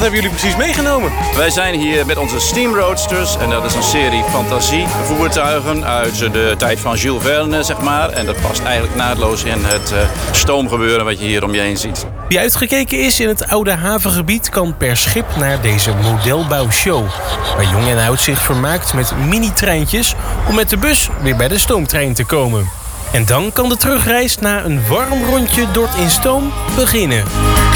hebben jullie precies meegenomen? Wij zijn hier met onze Steam Roadsters. En dat is een serie fantasievoertuigen uit de tijd van Jules Verne, zeg maar. En dat past eigenlijk naadloos in het stoomgebeuren wat je hier om je heen ziet. Wie uitgekeken is in het oude havengebied kan per schip naar deze modelbouwshow. Waar jong en oud zich vermaakt met mini-treintjes om met de bus weer bij de stoomtrein te komen. En dan kan de terugreis na een warm rondje Dort in Stoom beginnen.